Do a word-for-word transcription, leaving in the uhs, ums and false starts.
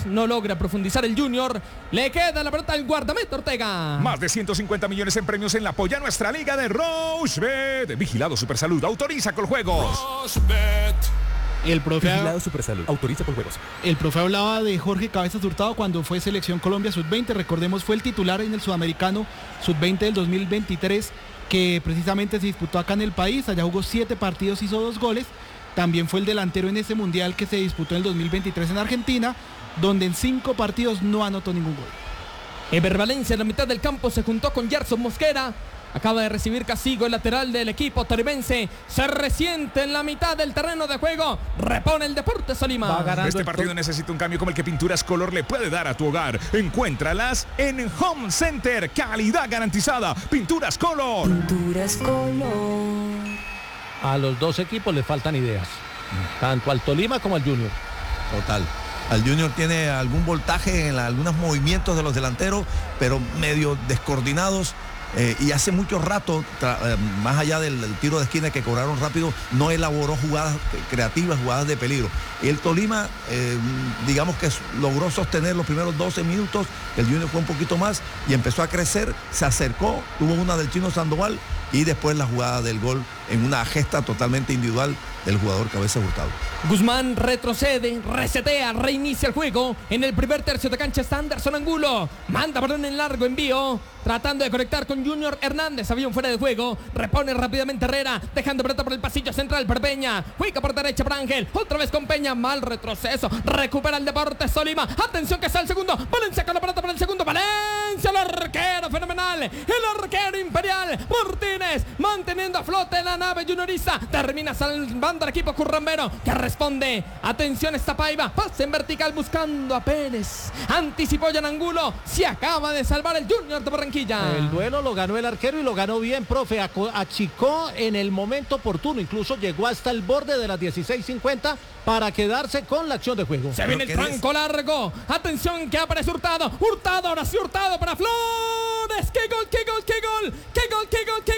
no logra profundizar el Junior. Le queda la pelota al guardameta Ortega. Más de ciento cincuenta millones en premios en la Polla Nuestra Liga de Rochebet. Vigilado Supersalud, autoriza con juegos. Rochebet. El profe, Vigilado Supersalud, autoriza con juegos. El profe hablaba de Jorge Cabezas Hurtado cuando fue Selección Colombia sub veinte. Recordemos, fue el titular en el Sudamericano sub veinte del dos mil veintitrés, que precisamente se disputó acá en el país. Allá jugó siete partidos, hizo dos goles. También fue el delantero en ese mundial que se disputó en el dos mil veintitrés en Argentina, donde en cinco partidos no anotó ningún gol. Ever Valencia en la mitad del campo se juntó con Gerson Mosquera. Acaba de recibir castigo el lateral del equipo tarimense. Se resiente en la mitad del terreno de juego. Repone el Deportes Tolima. Este partido necesita un cambio como el que Pinturas Color le puede dar a tu hogar. Encuéntralas en Home Center. Calidad garantizada. Pinturas Color. Pinturas Color. A los dos equipos les faltan ideas. Tanto al Tolima como al Junior. Total. Al Junior tiene algún voltaje en la, algunos movimientos de los delanteros, pero medio descoordinados. Eh, y hace mucho rato, tra, eh, más allá del, del tiro de esquina que cobraron rápido, no elaboró jugadas creativas, jugadas de peligro. El Tolima, eh, digamos que logró sostener los primeros doce minutos, el Junior fue un poquito más y empezó a crecer, se acercó, tuvo una del Chino Sandoval y después la jugada del gol en una gesta totalmente individual del jugador Cabezas Hurtado. Guzmán retrocede, resetea, reinicia el juego. En el primer tercio de cancha está Anderson Angulo. Manda balón en largo envío, tratando de conectar con Junior Hernández. Había un fuera de juego. Repone rápidamente Herrera, dejando pelota por el pasillo central para Peña. Juega por derecha para Ángel. Otra vez con Peña. Mal retroceso. Recupera el Deportes Tolima. Atención que está el segundo. Valencia con la pelota para el segundo. Valencia, el arquero fenomenal. El arquero imperial. Martínez manteniendo a flote la nave juniorista. Termina salvando al equipo currambero, que responde. Atención, está Paiva. Pase en vertical buscando a Pérez. Anticipó Angulo. Se acaba de salvar el Junior de Barranquilla. El duelo lo ganó el arquero y lo ganó bien, profe. Achicó en el momento oportuno. Incluso llegó hasta el borde de las dieciséis cincuenta para quedarse con la acción de juego. Se viene el tranco largo. Atención que aparece Hurtado. Hurtado, ahora sí Hurtado para Flores. ¡Qué gol, qué gol, qué gol! ¡Qué gol, qué gol, qué